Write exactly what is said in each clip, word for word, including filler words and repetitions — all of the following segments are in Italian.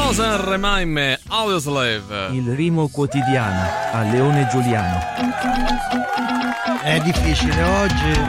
Rosa Remaime, Audioslave. Il rimo quotidiano a Leone Giuliano. È difficile oggi,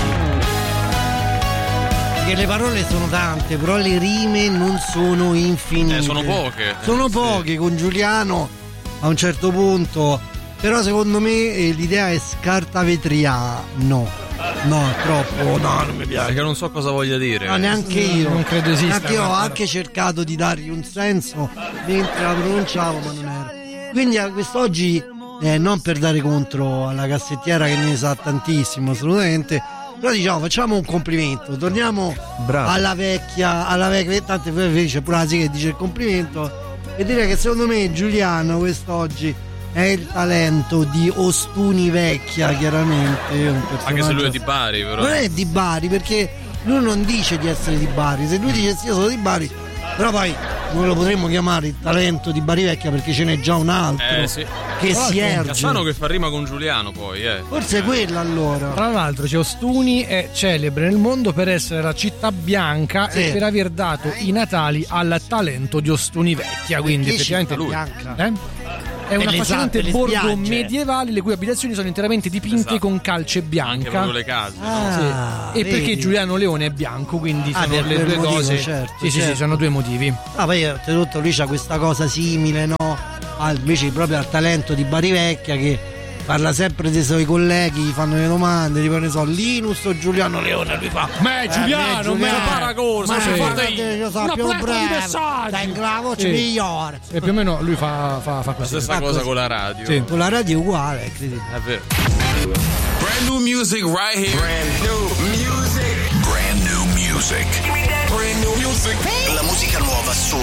perché le parole sono tante, però le rime non sono infinite. Eh, sono poche. Sono eh, poche, sì. con Giuliano a un certo punto. Però secondo me eh, l'idea è scartavetriano. No, è troppo, no, non mi piace. Perché non so cosa voglia dire. No, neanche io. Non credo esista. Anche io ho anche cercato di dargli un senso mentre la pronunciavo, ma non era. Quindi a quest'oggi, eh, non per dare contro alla cassettiera che ne sa tantissimo, assolutamente. Però diciamo, facciamo un complimento. Torniamo Bravo. alla vecchia, alla vecchia, tanto c'è pure la che dice il complimento. E direi che secondo me Giuliano quest'oggi è il talento di Ostuni Vecchia, chiaramente. Un Anche se lui è di Bari, però. Non è di Bari, perché lui non dice di essere di Bari. Se lui dice io sono di Bari, però poi non lo potremmo chiamare il talento di Bari Vecchia, perché ce n'è già un altro Eh, sì. che si erge. Cassano che fa rima con Giuliano, poi, eh. Forse è quella allora. Tra l'altro, c'è Ostuni è celebre nel mondo per essere la città bianca Sì. e per aver dato i natali al talento di Ostuni Vecchia. Quindi, Che effettivamente, città lui bianca? Eh? È una Nelle affascinante sa- nelle borgo spiagge. medievale le cui abitazioni sono interamente dipinte Esatto. con calce Anche bianca. proprio le case. no? Ah, Sì. E vedi? perché Giuliano Leone è bianco, quindi Ah, sono per le quel due motivo, cose. certo, sì, sì, certo. sì, sono due motivi. Ah, poi oltretutto lui c'ha questa cosa simile, no? Al, invece proprio al talento di Bari Vecchia, che parla sempre dei suoi colleghi, gli fanno le domande, tipo ne so, Linus o Giuliano Leone, lui fa Ma è Giuliano, me me lo paragono, ma sì. guarda, Sì. io so Una più pletora di bravo, messaggi. tengo la voce Sì. migliore. E più o meno lui fa, fa, fa La così. stessa Ah, cosa così. con la radio. Sì. Con la radio è uguale, è incredibile. È vero. Brand new music right here. Brand new music. Brand new music. Brand new music. La musica nuova su